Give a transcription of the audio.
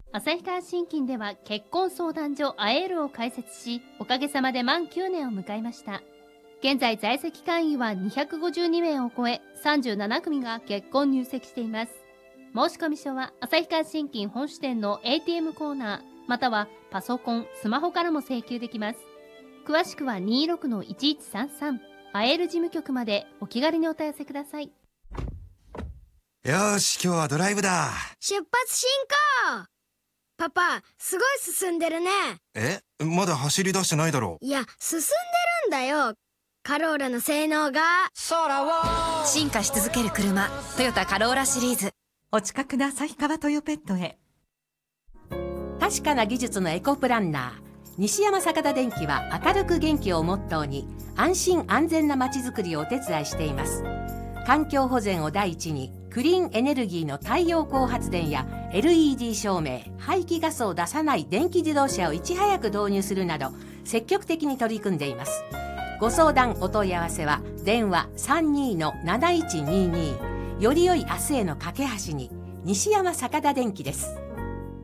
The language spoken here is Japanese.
旭川信金では結婚相談所アエールを開設し、おかげさまで満9年を迎えました。現在在籍会員は252名を超え、37組が結婚入籍しています。申込書は旭川信金本支店の ATM コーナー、またはパソコン、スマホからも請求できます。詳しくは 26-1133 アエール事務局までお気軽にお問い合わせください。 よし、今日はドライブだ。 出発進行。パパ、すごい進んでるね。 まだ走り出してないだろ。 いや、進んでるんだよ。カローラの性能が。 進化し続ける車、トヨタカローラシリーズ。 お近くの旭川トヨペットへ。 確かな技術のエコプランナー、西山坂田電機は明るく元気をモットーに安心安全なまちづくりをお手伝いしています。環境保全を第一にクリーンエネルギーの太陽光発電や LED 照明、排気ガスを出さない電気自動車をいち早く導入するなど積極的に取り組んでいます。ご相談お問い合わせは電話 32-7122 より良い明日への架け橋に西山坂田電機です。